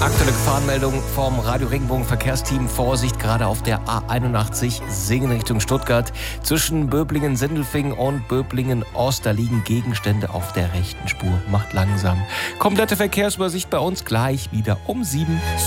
Aktuelle Gefahrenmeldung vom Radio Regenbogen Verkehrsteam. Vorsicht, gerade auf der A81 Singen Richtung Stuttgart. Zwischen Böblingen-Sindelfingen und Böblingen-Ost, da liegen Gegenstände auf der rechten Spur. Macht langsam. Komplette Verkehrsübersicht bei uns gleich wieder um 7.